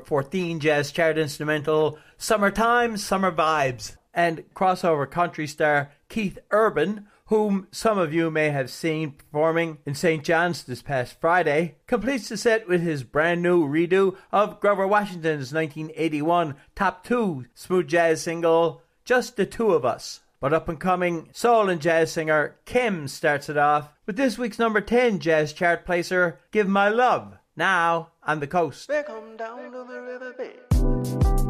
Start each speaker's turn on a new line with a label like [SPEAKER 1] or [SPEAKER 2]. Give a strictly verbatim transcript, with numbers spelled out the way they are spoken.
[SPEAKER 1] fourteen jazz chart instrumental Summertime, Summer Vibes. And crossover country star Keith Urban, whom some of you may have seen performing in Saint John's this past Friday, completes the set with his brand new redo of Grover Washington's nineteen eighty-one top two smooth jazz single, Just the Two of Us. But up-and-coming soul and jazz singer Kim starts it off with this week's number ten jazz chart placer, Give My Love, now on the coast.
[SPEAKER 2] Come down to the river, baby.